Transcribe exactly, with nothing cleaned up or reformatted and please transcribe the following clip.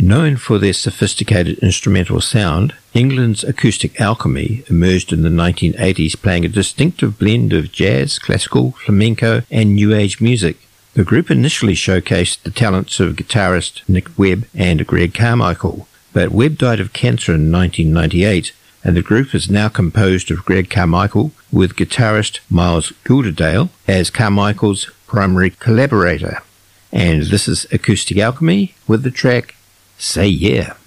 Known for their sophisticated instrumental sound, England's Acoustic Alchemy emerged in the nineteen eighties, playing a distinctive blend of jazz, classical, flamenco, and new age music. The group initially showcased the talents of guitarist Nick Webb and Greg Carmichael, but Webb died of cancer in nineteen ninety-eight, and the group is now composed of Greg Carmichael with guitarist Miles Gulderdale as Carmichael's primary collaborator. And this is Acoustic Alchemy with the track Say Yeah.